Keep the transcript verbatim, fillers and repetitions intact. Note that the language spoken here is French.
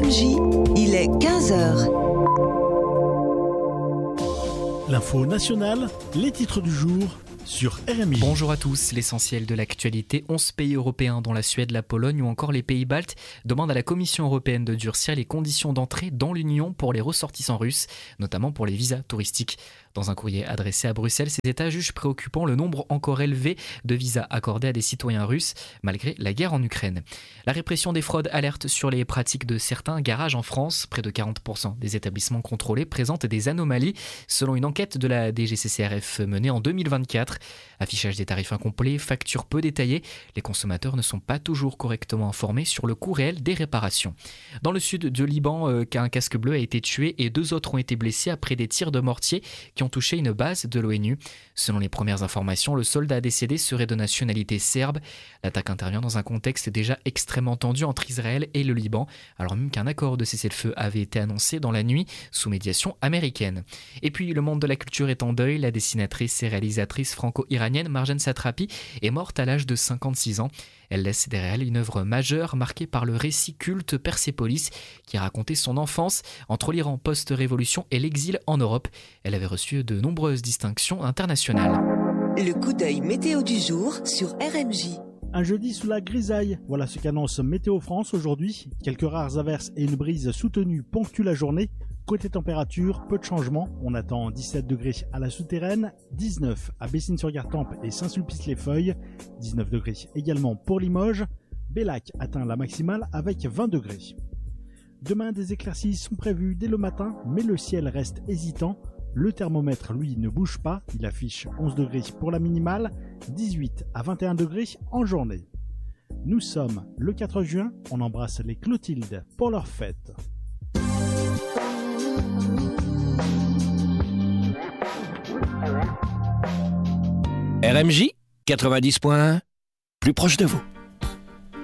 M J, il est quinze heures. L'info nationale, les titres du jour sur R M I. Bonjour à tous, l'essentiel de l'actualité. onze pays européens dont la Suède, la Pologne ou encore les pays baltes demandent à la Commission européenne de durcir les conditions d'entrée dans l'Union pour les ressortissants russes, notamment pour les visas touristiques. Dans un courrier adressé à Bruxelles, ces États jugent préoccupant le nombre encore élevé de visas accordés à des citoyens russes, malgré la guerre en Ukraine. La répression des fraudes alerte sur les pratiques de certains garages en France. Près de quarante pour cent des établissements contrôlés présentent des anomalies, selon une enquête de la D G C C R F menée en deux mille vingt-quatre. Affichage des tarifs incomplets, factures peu détaillées, les consommateurs ne sont pas toujours correctement informés sur le coût réel des réparations. Dans le sud du Liban, euh, un casque bleu a été tué et deux autres ont été blessés après des tirs de mortier qui ont touché une base de l'ONU. Selon les premières informations, le soldat décédé serait de nationalité serbe. L'attaque intervient dans un contexte déjà extrêmement tendu entre Israël et le Liban, alors même qu'un accord de cessez-le-feu avait été annoncé dans la nuit sous médiation américaine. Et puis le monde de la culture est en deuil. La dessinatrice et réalisatrice franco-iranienne Marjane Satrapi est morte à l'âge de cinquante-six ans. Elle laisse derrière elle une œuvre majeure marquée par le récit culte Persépolis qui a raconté son enfance entre l'Iran post-révolution et l'exil en Europe. Elle avait reçu de nombreuses distinctions internationales. Le coup d'œil météo du jour sur R M J. Un jeudi sous la grisaille, voilà ce qu'annonce Météo France aujourd'hui. Quelques rares averses et une brise soutenue ponctuent la journée. Côté température, peu de changements. On attend dix-sept degrés à la souterraine, dix-neuf à Bessines-sur-Gartempe et Saint-Sulpice-les-Feuilles, dix-neuf degrés également pour Limoges. Bellac atteint la maximale avec vingt degrés. Demain, des éclaircies sont prévues dès le matin, mais le ciel reste hésitant. Le thermomètre, lui, ne bouge pas. Il affiche onze degrés pour la minimale, dix-huit à vingt et un degrés en journée. Nous sommes le quatre juin, on embrasse les Clotilde pour leur fête. R M J quatre-vingt-dix point un, plus proche de vous.